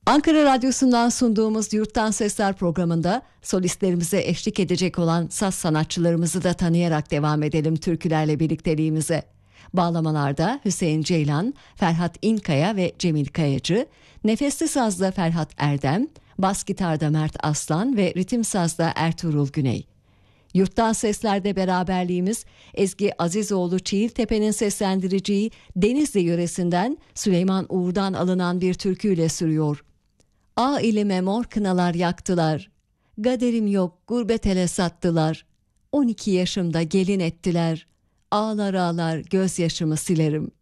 Ankara Radyosu'ndan sunduğumuz Yurttan Sesler programında solistlerimize eşlik edecek olan saz sanatçılarımızı da tanıyarak devam edelim türkülerle birlikteliğimize. Bağlamalarda Hüseyin Ceylan, Ferhat İnkaya ve Cemil Kayacı, nefesli sazda Ferhat Erdem, bas gitarda Mert Aslan ve ritim sazda Ertuğrul Güney. Yurttan Sesler'de beraberliğimiz Ezgi Azizoğlu Çiğiltepe'nin seslendireceği Denizli yöresinden Süleyman Uğur'dan alınan bir türküyle sürüyor. A ilime mor kınalar yaktılar, gaderim yok gurbet ele sattılar, 12 yaşımda gelin ettiler, ağlar ağlar gözyaşımı silerim.